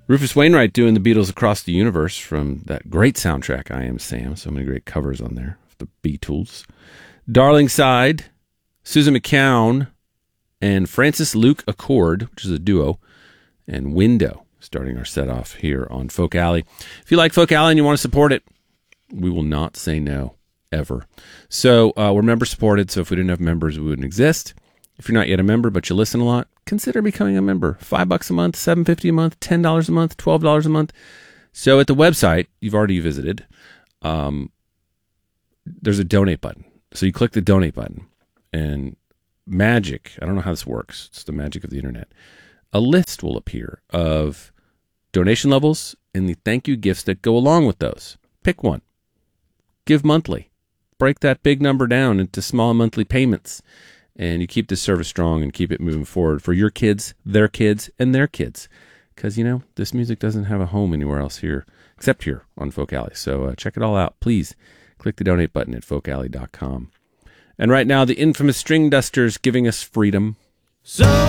Rufus Wainwright doing the Beatles Across the Universe from that great soundtrack, I Am Sam. So many great covers on there. The Beatles. Darling Side, Susan McCown, and Francis Luke Accord, which is a duo, and Window, starting our set off here on Folk Alley. If you like Folk Alley and you want to support it, we will not say no, ever. So we're member supported, so if we didn't have members, we wouldn't exist. If you're not yet a member, but you listen a lot, consider becoming a member. $5 a month, $7.50 a month, $10 a month, $12 a month. So at the website you've already visited, there's a donate button. So you click the donate button, and magic, I don't know how this works, it's the magic of the internet, a list will appear of donation levels and the thank you gifts that go along with those. Pick one. Give monthly. Break that big number down into small monthly payments. And you keep this service strong and keep it moving forward for your kids, and their kids. Because, this music doesn't have a home anywhere else here, except here on Folk Alley. So check it all out. Please click the donate button at folkalley.com. And right now, the infamous String Dusters giving us freedom. So